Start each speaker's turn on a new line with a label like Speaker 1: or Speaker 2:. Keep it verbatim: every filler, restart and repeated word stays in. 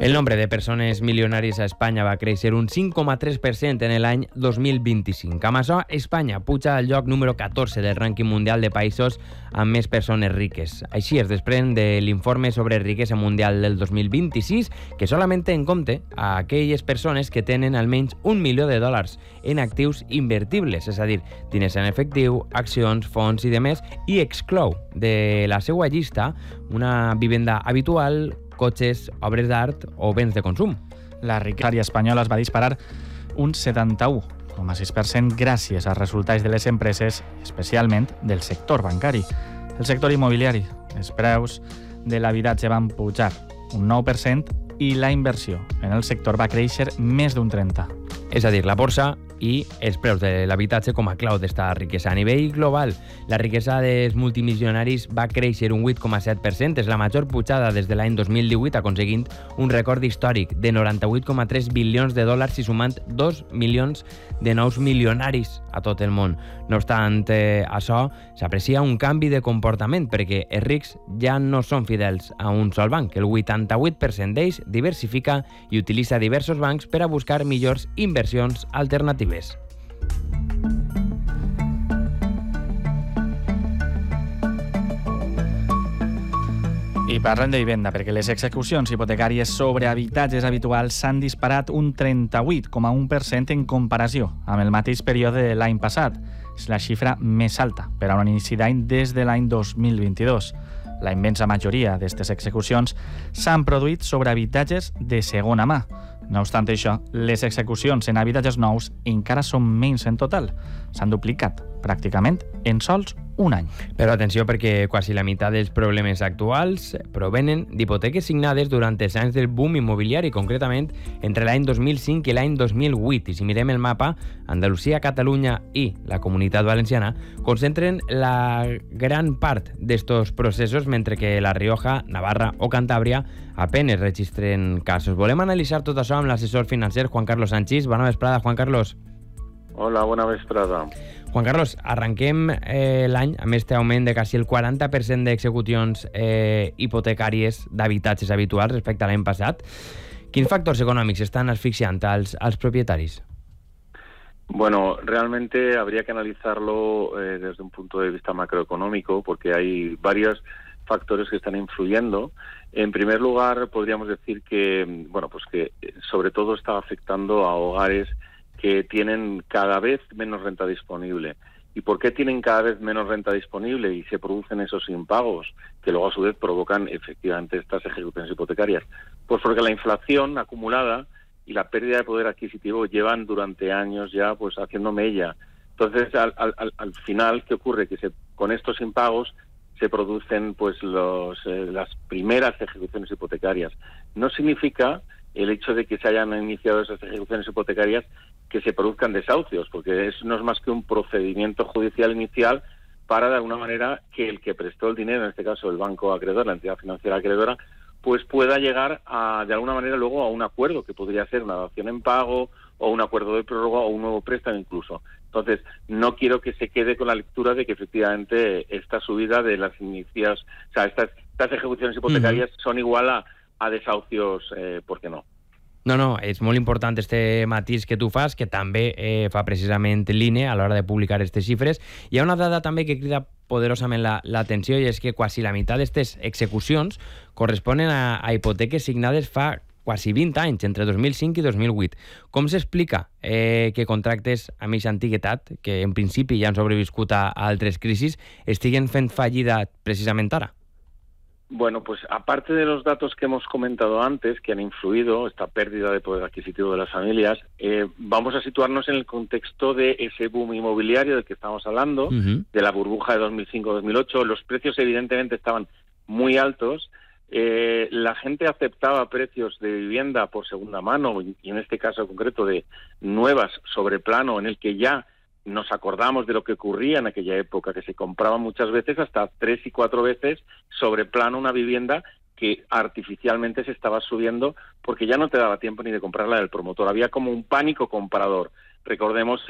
Speaker 1: El nombre de persones milionàries a Espanya va créixer un cinc coma tres per cent en l'any dos mil vint-i-cinc. Amb això, Espanya puja al lloc número catorze del rànquing mundial de països amb més persones riques. Així es desprèn de l'informe sobre riquesa mundial del dos mil vint-i-sis, que solament té en compte a aquelles persones que tenen almenys un milió de dòlars en actius invertibles, és a dir, diners en efectiu, accions, fons i demés, i exclou de la seva llista una vivenda habitual, cotxes, obres d'art o béns de consum.
Speaker 2: La riquesa espanyola es va disparar un setanta-u coma sis per cent gràcies als resultats de les empreses, especialment del sector bancari. El sector immobiliari, els preus de l'habitatge van pujar un nou per cent i la inversió en el sector va créixer més d'un trenta per cent.
Speaker 1: És a dir, la borsa i els preus de l'habitatge com a clau d'esta riquesa. A nivell global, la riquesa dels multimilionaris va créixer un vuit coma set per cent, és la major pujada des de l'any dos mil divuit, aconseguint un rècord històric de noranta-vuit coma tres bilions de dòlars i sumant dos milions de nous milionaris a tot el món. No obstant eh, això, s'aprecia un canvi de comportament perquè els rics ja no són fidels a un sol banc. El vuitanta-vuit per cent d'ells diversifica i utilitza diversos bancs per a buscar millors inversions alternatives.
Speaker 2: I parlem de vivenda, perquè les execucions hipotecàries sobre habitatges habituals s'han disparat un trenta-vuit coma u per cent en comparació amb el mateix període de l'any passat. És la xifra més alta per a un inici d'any des de l'any dos mil vint-i-dos. La immensa majoria d'aquestes execucions s'han produït sobre habitatges de segona mà. No obstant això, les execucions en habitatges nous encara són menys en total. S'han duplicat pràcticament en sols un any.
Speaker 1: Però atenció, perquè quasi la meitat dels problemes actuals provenen d'hipoteques signades durant els anys del boom immobiliari, concretament entre l'any dos mil cinc i l'any dos mil vuit. I si mirem el mapa, Andalusia, Catalunya i la Comunitat Valenciana concentren la gran part d'estos processos, mentre que La Rioja, Navarra o Cantàbria apenas registren casos. Volem analitzar tot això amb l'assessor financer Juan Carlos Sanchís. Bona vesprada, Juan Carlos.
Speaker 3: Hola, bona vesprada.
Speaker 1: Juan Carlos, arrenquem eh, l'any amb este augment de quasi el quaranta per cent d'execucions eh, hipotecàries d'habitatges habituals respecte a l'any passat. Quins factors econòmics estan asfixiant als, als propietaris?
Speaker 3: Bueno, realmente habría que analizarlo eh, desde un punto de vista macroeconómico, porque hay varios factores que están influyendo. En primer lugar, podríamos decir que, bueno, pues que sobre todo está afectando a hogares que tienen cada vez menos renta disponible. ¿Y por qué tienen cada vez menos renta disponible y se producen esos impagos que luego a su vez provocan efectivamente estas ejecuciones hipotecarias? Pues porque la inflación acumulada y la pérdida de poder adquisitivo llevan durante años ya pues haciendo mella. Entonces, al, al, al final, ¿qué ocurre? Que se, con estos impagos se producen pues los, eh, las primeras ejecuciones hipotecarias. No significa el hecho de que se hayan iniciado esas ejecuciones hipotecarias que se produzcan desahucios, porque eso no es más que un procedimiento judicial inicial para, de alguna manera, que el que prestó el dinero, en este caso el banco acreedor, la entidad financiera acreedora, pues pueda llegar a, de alguna manera, luego a un acuerdo, que podría ser una dación en pago, o un acuerdo de prórroga, o un nuevo préstamo incluso. Entonces, no quiero que se quede con la lectura de que efectivamente esta subida de las inicias, o sea, estas, estas ejecuciones hipotecarias uh-huh. son igual a, a desahucios, eh, ¿por qué no?
Speaker 1: No, no, és molt important este matís que tu fas, que també eh, fa precisament l'I N E a l'hora de publicar aquestes xifres. Hi ha una dada també que crida poderosament l'atenció la, i és que quasi la meitat d'aquestes execucions corresponen a, a hipoteques signades fa quasi vint anys, entre dos mil cinc i dos mil vuit. Com s'explica eh, que contractes a mitja antiguitat, que en principi ja han sobreviscut a, a altres crisis, estiguen fent fallida precisament ara?
Speaker 3: Bueno, pues aparte de los datos que hemos comentado antes, que han influido esta pérdida de poder adquisitivo de las familias, eh, vamos a situarnos en el contexto de ese boom inmobiliario del que estamos hablando, uh-huh. de la burbuja de dos mil cinco dos mil ocho. Los precios evidentemente estaban muy altos. Eh, la gente aceptaba precios de vivienda por segunda mano, y en este caso concreto de nuevas sobre plano, en el que ya nos acordamos de lo que ocurría en aquella época, que se compraba muchas veces hasta tres y cuatro veces sobre plano una vivienda que artificialmente se estaba subiendo porque ya no te daba tiempo ni de comprarla del promotor. Había como un pánico comprador. Recordemos